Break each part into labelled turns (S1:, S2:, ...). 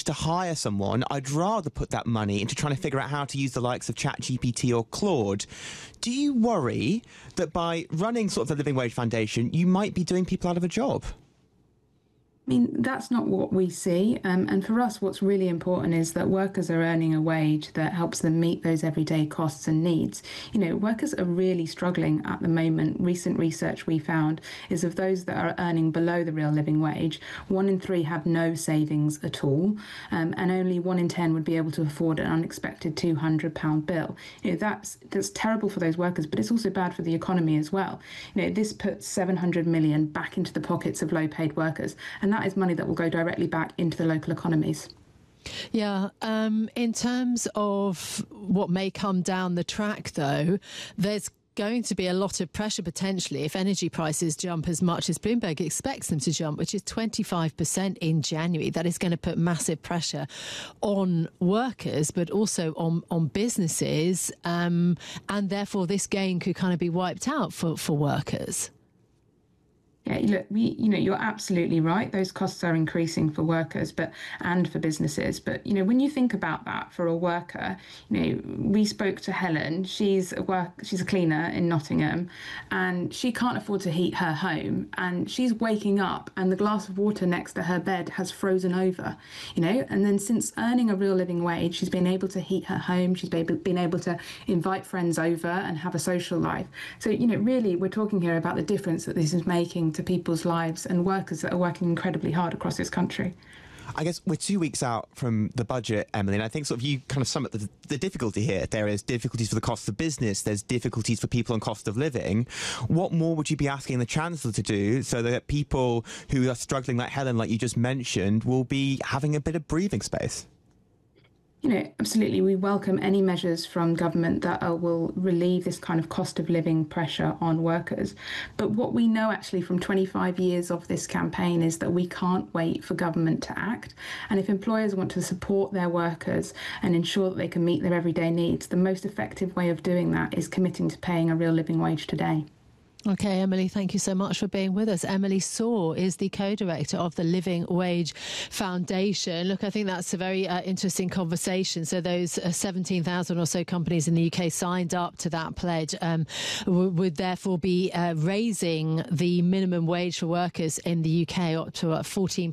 S1: to hire someone, I'd rather put that money into trying to figure out how to use the likes of ChatGPT or Claude. Do you worry that by running sort of the Living Wage Foundation, you might be doing people out of a job?
S2: I mean, that's not what we see. And for us, what's really important is that workers are earning a wage that helps them meet those everyday costs and needs. You know, workers are really struggling at the moment. Recent research we found is of those that are earning below the real living wage, 1 in 3 have no savings at all. And only 1 in 10 would be able to afford an unexpected £200 bill. You know, that's terrible for those workers, but it's also bad for the economy as well. You know, this puts 700 million back into the pockets of low paid workers. And that is money that will go directly back into the local economies.
S3: Yeah. In terms of what may come down the track, though, there's going to be a lot of pressure potentially if energy prices jump as much as Bloomberg expects them to jump, which is 25% in January. That is going to put massive pressure on workers, but also on businesses. And therefore, this gain could kind of be wiped out for workers.
S2: Yeah, look, you're absolutely right. Those costs are increasing for workers, and for businesses. But when you think about that for a worker, we spoke to Helen. She's a cleaner in Nottingham, and she can't afford to heat her home. And she's waking up, and the glass of water next to her bed has frozen over. And then since earning a real living wage, she's been able to heat her home. She's been able to invite friends over and have a social life. So really, we're talking here about the difference that this is making to people's lives and workers that are working incredibly hard across this country.
S1: I guess we're 2 weeks out from the budget, Emily, and I think sort of you kind of sum up the difficulty here. There is difficulties for the cost of business, there's difficulties for people on cost of living. What more would you be asking the Chancellor to do so that people who are struggling like Helen, like you just mentioned, will be having a bit of breathing space?
S2: Absolutely. We welcome any measures from government that will relieve this kind of cost of living pressure on workers. But what we know actually from 25 years of this campaign is that we can't wait for government to act. And if employers want to support their workers and ensure that they can meet their everyday needs, the most effective way of doing that is committing to paying a real living wage today.
S3: OK, Emily, thank you so much for being with us. Emily Saw is the co-director of the Living Wage Foundation. Look, I think that's a very interesting conversation. So those 17,000 or so companies in the UK signed up to that pledge would therefore be raising the minimum wage for workers in the UK up to £14.10,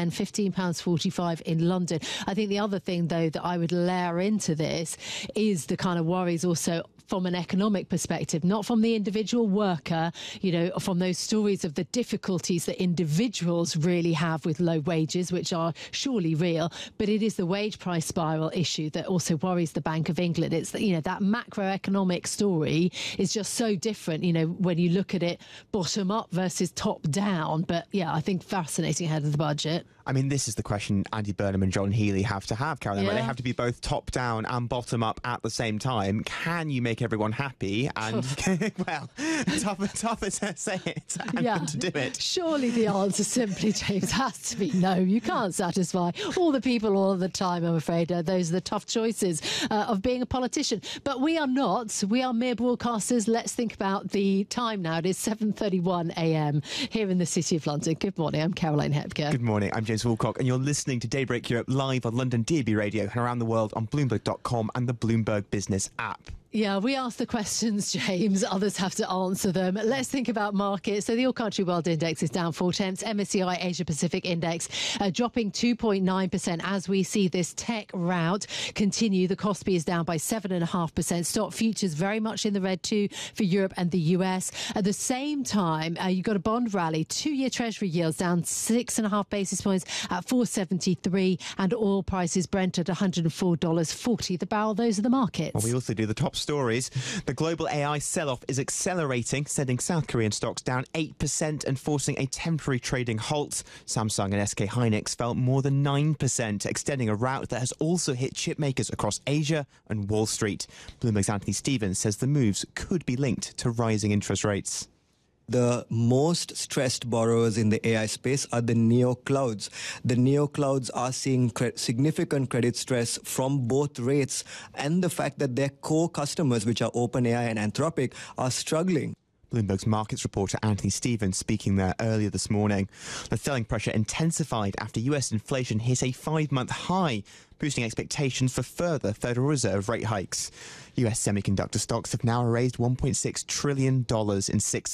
S3: £15.45 in London. I think the other thing, though, that I would layer into this is the kind of worries also from an economic perspective, not from the individual worker, from those stories of the difficulties that individuals really have with low wages, which are surely real, but it is the wage price spiral issue that also worries the Bank of England. It's that macroeconomic story is just so different, when you look at it bottom up versus top down. But yeah, I think fascinating ahead of the budget.
S1: I mean, this is the question Andy Burnham and John Healey have to have, Caroline, where they have to be both top down and bottom up at the same time. Can you make everyone happy? And, well, tougher to say it and to do it.
S3: Surely the answer simply, James, has to be no. You can't satisfy all the people all the time, I'm afraid. Those are the tough choices of being a politician. But we are not. We are mere broadcasters. Let's think about the time now. It is 7:31 a.m. here in the City of London. Good morning. I'm Caroline Hepker.
S1: Good morning. I'm James Woolcock, and you're listening to Daybreak Europe live on London DAB Radio and around the world on Bloomberg.com and the Bloomberg Business app.
S3: Yeah, we ask the questions, James. Others have to answer them. Let's think about markets. So the All Country World Index is down 0.4. MSCI Asia Pacific Index dropping 2.9% as we see this tech rout continue. The Kospi is down by 7.5%. Stock futures very much in the red too for Europe and the US. At the same time, you've got a bond rally. 2-year Treasury yields down 6.5 basis points at 4.73, and oil prices Brent at $104.40 the barrel. Those are the markets.
S1: Well, we also do the top stories. The global AI sell-off is accelerating, sending South Korean stocks down 8% and forcing a temporary trading halt. Samsung and SK Hynix fell more than 9%, extending a rout that has also hit chip makers across Asia and Wall Street. Bloomberg's Anthony Stevens says the moves could be linked to rising interest rates.
S4: The most stressed borrowers in the AI space are the neoclouds. The neoclouds are seeing significant credit stress from both rates and the fact that their core customers, which are OpenAI and Anthropic, are struggling.
S1: Bloomberg's markets reporter Anthony Stevens speaking there earlier this morning. The selling pressure intensified after US inflation hit a 5-month high, boosting expectations for further Federal Reserve rate hikes. US semiconductor stocks have now raised $1.6 trillion in 6